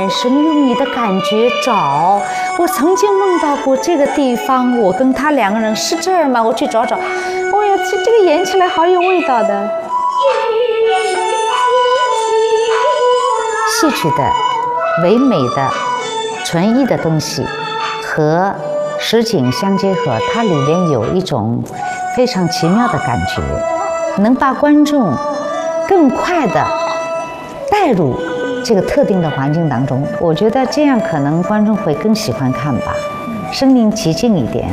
神，用你的感觉找。我曾经梦到过这个地方，我跟他两个人是这儿吗？我去找找。哎呀，这个演起来好有味道的。戏曲的唯美的纯艺的东西和实景相结合，它里面有一种非常奇妙的感觉，能把观众更快地带入这个特定的环境当中。我觉得这样可能观众会更喜欢看吧，身临其境一点。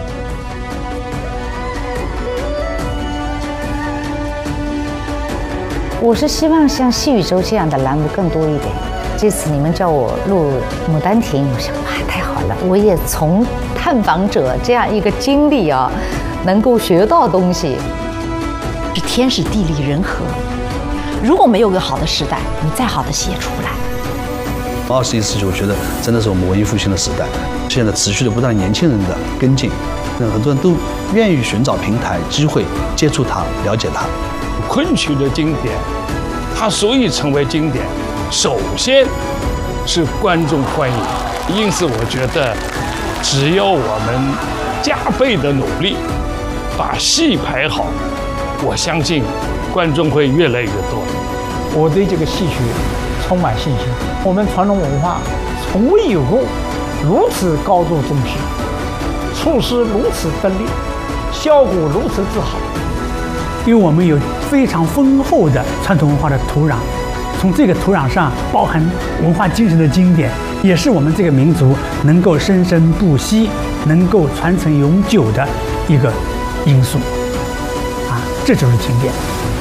我是希望像戏宇宙这样的栏目更多一点。这次你们叫我录《牡丹亭》，我想哇，太好了！我也从探访者这样一个经历啊，能够学到东西。 是天时地利人和，如果没有个好的时代，你再好的戏也出不来。 21世纪，我觉得真的是我们文艺复兴的时代，现在持续的不断年轻人的跟进，很多人都愿意寻找平台、机会接触它、了解它。 昆曲的经典，它所以成为经典，首先是观众欢迎。因此，我觉得只要我们加倍的努力，把戏排好，我相信观众会越来越多。 我对这个戏曲充满信心。我们传统文化从未有过如此高度重视，处事如此得力，效果如此之好。因为我们有非常丰厚的传统文化的土壤，从这个土壤上包含文化精神的经典，也是我们这个民族能够生生不息、能够传承永久的一个因素。这就是经典。